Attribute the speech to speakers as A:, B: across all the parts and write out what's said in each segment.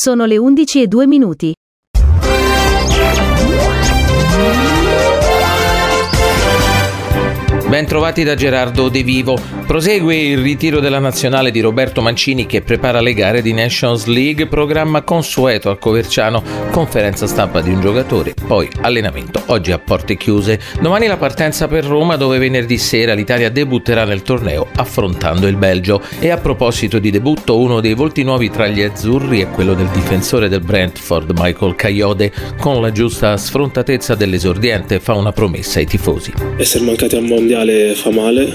A: Sono le 11:02.
B: Ben trovati da Gerardo De Vivo. Prosegue il ritiro della nazionale di Roberto Mancini che prepara le gare di Nations League, programma consueto al Coverciano, conferenza stampa di un giocatore, poi allenamento, oggi a porte chiuse. Domani la partenza per Roma dove venerdì sera l'Italia debutterà nel torneo affrontando il Belgio. E a proposito di debutto, uno dei volti nuovi tra gli azzurri è quello del difensore del Brentford, Michael Kayode. Con la giusta sfrontatezza dell'esordiente fa una promessa ai tifosi.
C: Essere mancati al mondiale fa male,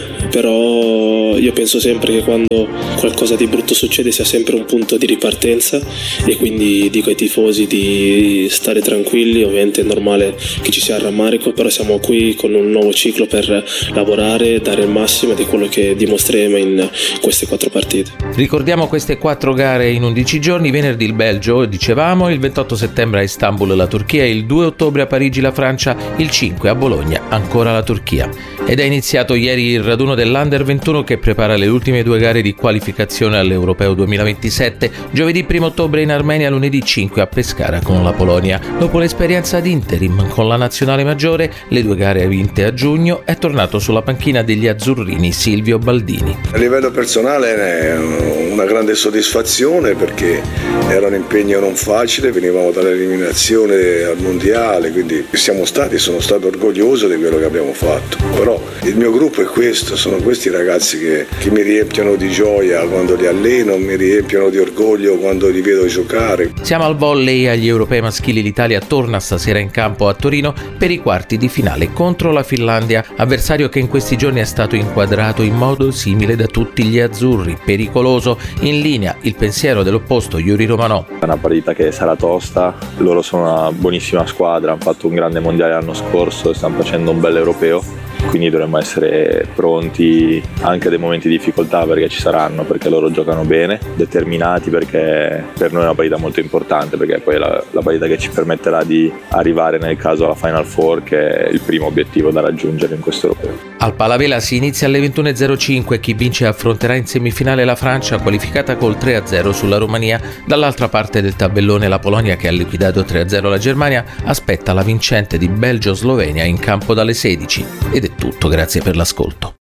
C: però io penso sempre che quando qualcosa di brutto succede sia sempre un punto di ripartenza e quindi dico ai tifosi di stare tranquilli. Ovviamente è normale che ci sia il rammarico, però siamo qui con un nuovo ciclo per lavorare, dare il massimo ed è quello che dimostreremo in queste 4 partite.
B: Ricordiamo queste 4 gare in 11 giorni: venerdì il Belgio, dicevamo, il 28 settembre a Istanbul la Turchia, il 2 ottobre a Parigi la Francia, il 5 a Bologna ancora la Turchia. Ed è iniziato ieri il raduno dell'Under 21 che prepara le ultime 2 gare di qualificazione all'Europeo 2027, giovedì 1 ottobre in Armenia, lunedì 5 a Pescara con la Polonia. Dopo l'esperienza ad interim con la nazionale maggiore, le 2 gare vinte a giugno, è tornato sulla panchina degli azzurrini Silvio Baldini.
D: A livello personale è una grande soddisfazione perché era un impegno non facile, venivamo dall'eliminazione al mondiale, quindi sono stato orgoglioso di quello che abbiamo fatto. Però il mio gruppo è questo, sono questi ragazzi che mi riempiono di gioia quando li alleno, mi riempiono di orgoglio quando li vedo giocare.
B: Siamo al volley agli europei maschili. L'Italia torna stasera in campo a Torino per i quarti di finale contro la Finlandia, avversario che in questi giorni è stato inquadrato in modo simile da tutti gli azzurri, pericoloso. In linea il pensiero dell'opposto Yuri Romanò.
E: È una partita che sarà tosta, loro sono una buonissima squadra, hanno fatto un grande mondiale l'anno scorso e stanno facendo un bel europeo. Quindi dovremmo essere pronti anche a dei momenti di difficoltà, perché ci saranno, perché loro giocano bene, determinati, perché per noi è una partita molto importante, perché poi è la partita che ci permetterà di arrivare nel caso alla Final Four, che è il primo obiettivo da raggiungere in questo europeo.
B: Al Palavela si inizia alle 21:05, chi vince affronterà in semifinale la Francia, qualificata col 3-0 sulla Romania. Dall'altra parte del tabellone la Polonia, che ha liquidato 3-0 la Germania, aspetta la vincente di Belgio-Slovenia in campo dalle 16. Ed è tutto, grazie per l'ascolto.